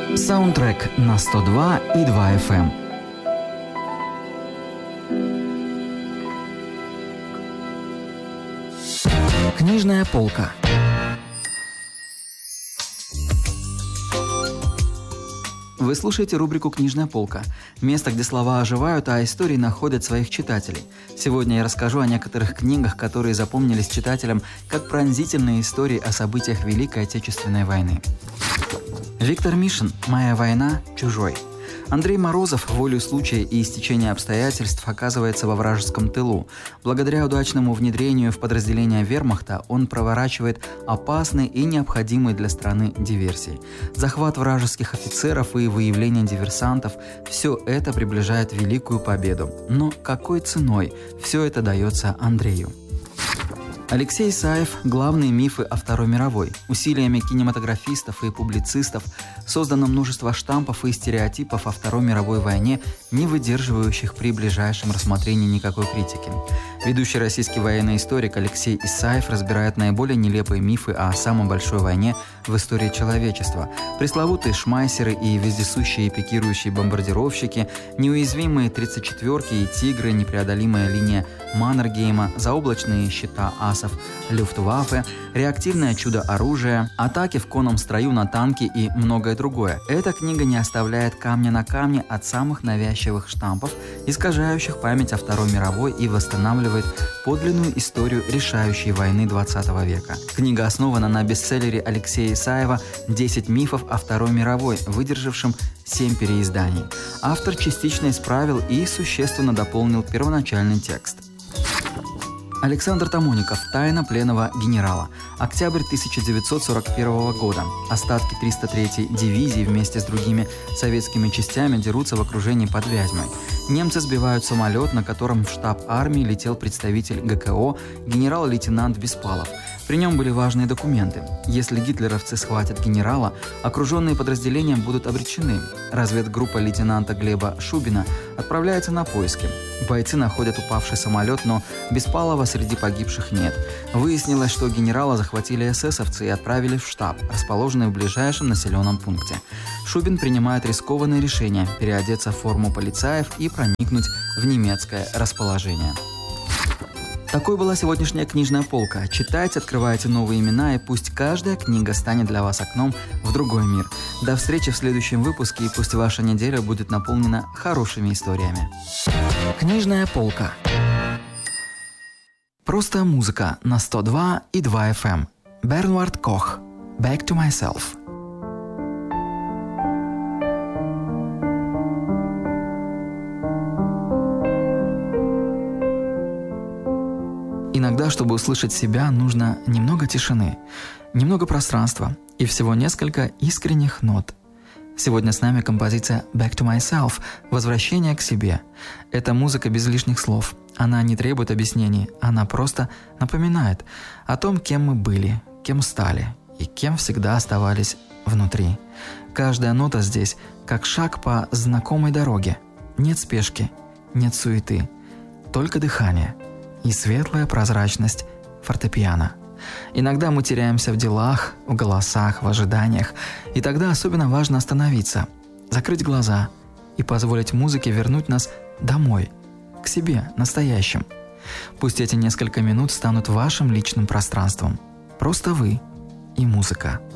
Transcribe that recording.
Саундтрек на 102 и 2 FM. Книжная полка. Вы слушаете рубрику «Книжная полка» – место, где слова оживают, а истории находят своих читателей. Сегодня я расскажу о некоторых книгах, которые запомнились читателям как пронзительные истории о событиях Великой Отечественной войны. Виктор Мишин «Моя война. Чужой». Андрей Морозов волею случая и стечения обстоятельств оказывается во вражеском тылу. Благодаря удачному внедрению в подразделение вермахта он проворачивает опасные и необходимые для страны диверсии. Захват вражеских офицеров и выявление диверсантов – все это приближает великую победу. Но какой ценой все это дается Андрею? Алексей Исаев «Главные мифы о Второй мировой». Усилиями кинематографистов и публицистов создано множество штампов и стереотипов о Второй мировой войне, не выдерживающих при ближайшем рассмотрении никакой критики. Ведущий российский военный историк Алексей Исаев разбирает наиболее нелепые мифы о самой большой войне в истории человечества. Пресловутые шмайсеры и вездесущие и пикирующие бомбардировщики, неуязвимые 34-ки и тигры, непреодолимая линия Маннергейма, заоблачные щита асов Люфтваффе, реактивное чудо-оружие, атаки в конном строю на танки и многое другое. Эта книга не оставляет камня на камне от самых навязчивых штампов, искажающих память о Второй мировой и восстанавливает подлинную историю решающей войны 20 века. Книга основана на бестселлере Алексея Исаева «10 мифов о Второй мировой», выдержавшем 7 переизданий. Автор частично исправил и существенно дополнил первоначальный текст. Александр Тамоников «Тайна пленного генерала». Октябрь 1941 года. Остатки 303-й дивизии вместе с другими советскими частями дерутся в окружении под Вязьмой. Немцы сбивают самолет, на котором в штаб армии летел представитель ГКО генерал-лейтенант Беспалов. При нем были важные документы. Если гитлеровцы схватят генерала, окруженные подразделения будут обречены. Разведгруппа лейтенанта Глеба Шубина отправляется на поиски. Бойцы находят упавший самолет, но Беспалова среди погибших нет. Выяснилось, что генерала захватили эсэсовцы и отправили в штаб, расположенный в ближайшем населенном пункте. Шубин принимает рискованное решение переодеться в форму полицаев и проникнуть в немецкое расположение. Такой была сегодняшняя книжная полка. Читайте, открывайте новые имена, и пусть каждая книга станет для вас окном в другой мир. До встречи в следующем выпуске, и пусть ваша неделя будет наполнена хорошими историями. Книжная полка. Просто музыка на 102 и 2 FM. Бернвард Кох. Back to myself. Иногда, чтобы услышать себя, нужно немного тишины, немного пространства и всего несколько искренних нот. Сегодня с нами композиция «Back to myself» – «Возвращение к себе». Это музыка без лишних слов. Она не требует объяснений, она просто напоминает о том, кем мы были, кем стали и кем всегда оставались внутри. Каждая нота здесь как шаг по знакомой дороге. Нет спешки, нет суеты, только дыхание и светлая прозрачность фортепиано. Иногда мы теряемся в делах, в голосах, в ожиданиях, и тогда особенно важно остановиться, закрыть глаза и позволить музыке вернуть нас домой, к себе, настоящим. Пусть эти несколько минут станут вашим личным пространством. Просто вы и музыка.